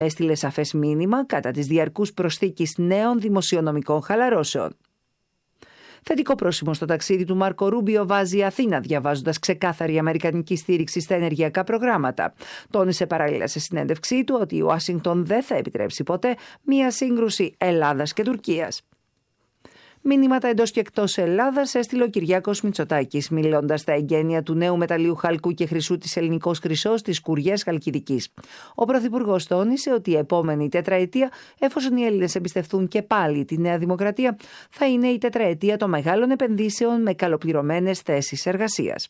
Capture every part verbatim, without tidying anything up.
έστειλε σαφές μήνυμα κατά της διαρκούς προσθήκης νέων δημοσιονομικών χαλαρώσεων. Θετικό πρόσημο στο ταξίδι του Μάρκο Ρούμπιο βάζει η Αθήνα, διαβάζοντας ξεκάθαρη αμερικανική στήριξη στα ενεργειακά προγράμματα. Τόνισε παράλληλα σε συνέντευξή του ότι η Ουάσιγκτον δεν θα επιτρέψει ποτέ μία σύγκρουση Ελλάδας και Τουρκίας. Μήνυματα εντός και εκτός Ελλάδας έστειλε ο Κυριάκος Μητσοτάκης, μιλώντας στα εγγένεια του νέου μεταλλίου χαλκού και χρυσού της Ελληνικός Χρυσός της Κουριές Χαλκιδικής. Ο Πρωθυπουργός τόνισε ότι η επόμενη τετραετία, εφόσον οι Έλληνες εμπιστευτούν και πάλι τη Νέα Δημοκρατία, θα είναι η τετραετία των μεγάλων επενδύσεων με καλοπληρωμένες θέσεις εργασίας.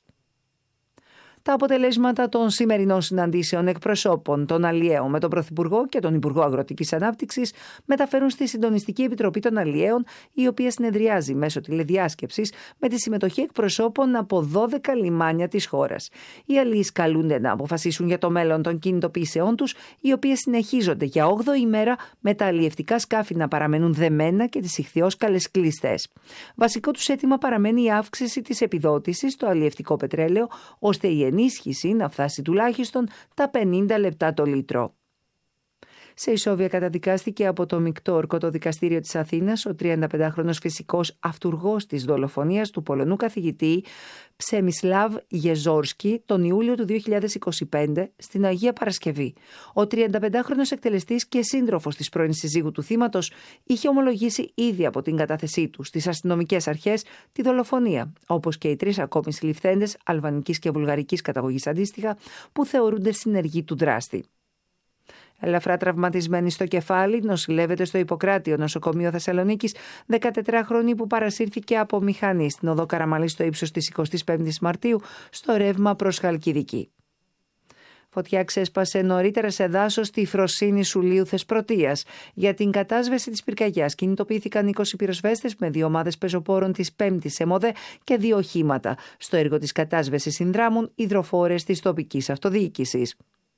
Τα αποτελέσματα των σημερινών συναντήσεων εκπροσώπων των αλλιέων με τον Πρωθυπουργό και τον Υπουργό Αγροτικής Ανάπτυξης μεταφέρουν στη Συντονιστική Επιτροπή των Αλλιέων, η οποία συνεδριάζει μέσω τηλεδιάσκεψης με τη συμμετοχή εκπροσώπων από δώδεκα λιμάνια της χώρας. Οι αλλιείς καλούνται να αποφασίσουν για το μέλλον των κινητοποιήσεών τους, οι οποίες συνεχίζονται για όγδοη ημέρα με τα αλλιευτικά σκάφη να παραμένουν δεμένα και τις ιχθυόσκαλες κλειστές. Βασικό τους αίτημα παραμένει η αύξηση της επιδότησης στο αλλιευτικό πετρέλαιο, ώστε η ενίσχυση να φτάσει τουλάχιστον τα πενήντα λεπτά το λίτρο. Σε ισόβια καταδικάστηκε από το Μεικτό Ορκωτό Δικαστήριο της Αθήνας ο τριανταπεντάχρονος φυσικός αυτουργός της δολοφονίας του Πολωνού καθηγητή Ψεμισλάβ Γεζόρσκι τον Ιούλιο του δύο χιλιάδες είκοσι πέντε στην Αγία Παρασκευή. Ο τριανταπεντάχρονος εκτελεστής και σύντροφος της πρώην συζύγου του θύματος είχε ομολογήσει ήδη από την κατάθεσή του στις αστυνομικές αρχές τη δολοφονία, όπως και οι τρεις ακόμη συλληφθέντες αλβανικής και βουλγαρικής καταγωγής αντίστοιχα που θεωρούνται συνεργοί του δράστη. Ελαφρά τραυματισμένη στο κεφάλι, νοσηλεύεται στο Ιπποκράτιο νοσοκομείο Θεσσαλονίκης δεκατετράχρονη που παρασύρθηκε από μηχανή στην οδό Καραμαλή στο ύψος της εικοστής πέμπτης Μαρτίου στο ρεύμα προς Χαλκιδική. Φωτιά ξέσπασε νωρίτερα σε δάσος στη Φροσύνη Σουλίου Θεσπρωτείας. Για την κατάσβεση της πυρκαγιάς κινητοποιήθηκαν είκοσι πυροσβέστες με δύο ομάδες πεζοπόρων της πέμπτης ΕΜΟΔΕ και δύο οχήματα. Στο έργο της κατάσβεσης συνδράμουν υδροφόρες της τοπικής αυτοδιοίκησης.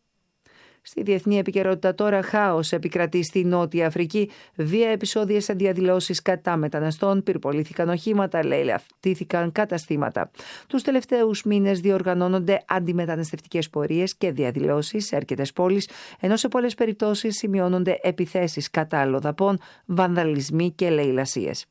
Στη διεθνή επικαιρότητα τώρα, χάος επικρατεί στη Νότια Αφρική. Βία επεισόδια σε διαδηλώσεις κατά μεταναστών, πυρπολήθηκαν οχήματα, λαιλαυτήθηκαν καταστήματα. Τους τελευταίους μήνες διοργανώνονται αντιμεταναστευτικές πορείες και διαδηλώσεις σε αρκετές πόλεις, ενώ σε πολλές περιπτώσεις σημειώνονται επιθέσεις κατά αλλοδαπών, βανδαλισμοί και λαιλασίες.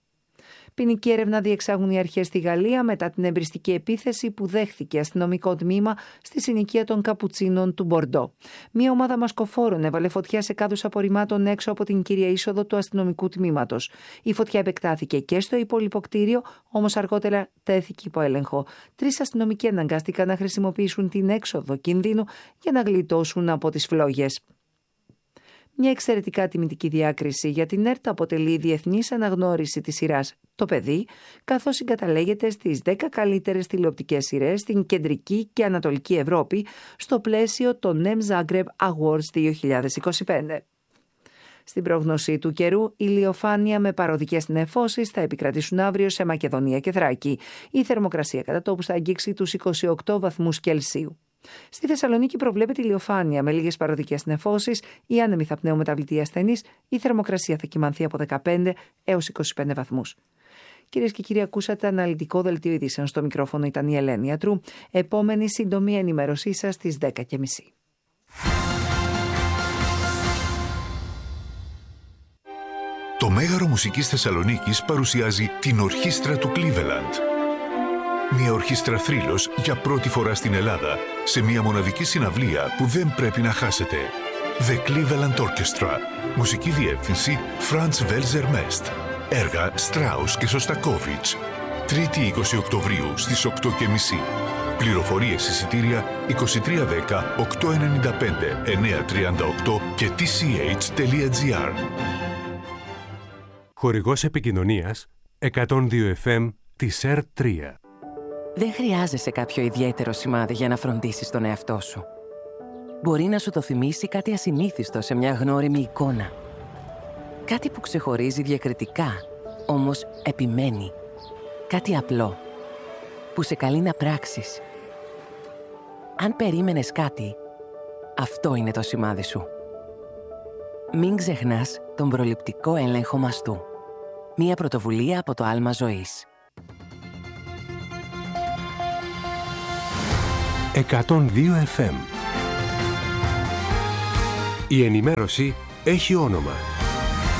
Ποινική έρευνα διεξάγουν οι αρχές στη Γαλλία μετά την εμπριστική επίθεση που δέχθηκε αστυνομικό τμήμα στη συνοικία των Καπουτσίνων του Μπορντό. Μία ομάδα μασκοφόρων έβαλε φωτιά σε κάδους απορριμμάτων έξω από την κύρια είσοδο του αστυνομικού τμήματος. Η φωτιά επεκτάθηκε και στο υπόλοιπο κτίριο, όμως αργότερα τέθηκε υπό έλεγχο. Τρεις αστυνομικοί αναγκάστηκαν να χρησιμοποιήσουν την έξοδο κινδύνου για να γλιτώσουν από τις φλόγες. Μια εξαιρετικά τιμητική διάκριση για την ΕΡΤ αποτελεί η διεθνής αναγνώριση της σειράς «Το παιδί», καθώς συγκαταλέγεται στις δέκα καλύτερες τηλεοπτικές σειρές στην κεντρική και ανατολική Ευρώπη στο πλαίσιο των νεμ Zagreb Awards δύο χιλιάδες είκοσι πέντε. Στην πρόγνωση του καιρού, ηλιοφάνεια με παροδικές νεφώσεις θα επικρατήσουν αύριο σε Μακεδονία και Θράκη. Η θερμοκρασία κατά τόπους θα αγγίξει τους είκοσι οκτώ βαθμούς Κελσίου. Στη Θεσσαλονίκη προβλέπεται ηλιοφάνεια με λίγες παροδικές νεφώσεις, οι άνεμοι θα πνέουν μεταβλητή ασθενής, η θερμοκρασία θα κυμανθεί από δεκαπέντε έως είκοσι πέντε βαθμούς. Κυρίες και κύριοι, ακούσατε αναλυτικό δελτίο ειδήσεων. Στο μικρόφωνο ήταν η Ελένη Ατρού. Επόμενη σύντομη ενημέρωσή σας στις δέκα και μισή. Το Μέγαρο Μουσικής Θεσσαλονίκης παρουσιάζει την Ορχήστρα του Cleveland. Μια ορχήστρα θρύλος για πρώτη φορά στην Ελλάδα, σε μια μοναδική συναυλία που δεν πρέπει να χάσετε. The Cleveland Orchestra. Μουσική διεύθυνση Franz Welser Mest. Έργα Strauss και Σωστακόβιτς. Τρίτη εικοστή Οκτωβρίου στις οκτώ και μισή. Πληροφορίες εισιτήρια είκοσι τρία δέκα οκτακόσια ενενήντα πέντε εννιακόσια τριάντα οκτώ και τι σι έιτς τελεία τζι άρ. Χορηγός επικοινωνίας εκατόν δύο εφ εμ της ΕΡ τρία. Δεν χρειάζεσαι κάποιο ιδιαίτερο σημάδι για να φροντίσεις τον εαυτό σου. Μπορεί να σου το θυμίσει κάτι ασυνήθιστο σε μια γνώριμη εικόνα. Κάτι που ξεχωρίζει διακριτικά, όμως επιμένει. Κάτι απλό, που σε καλεί να πράξεις. Αν περίμενες κάτι, αυτό είναι το σημάδι σου. Μην ξεχνάς τον προληπτικό έλεγχο μαστού. Μια πρωτοβουλία από το Άλμα Ζωής. εκατόν δύο εφ εμ. Η ενημέρωση έχει όνομα.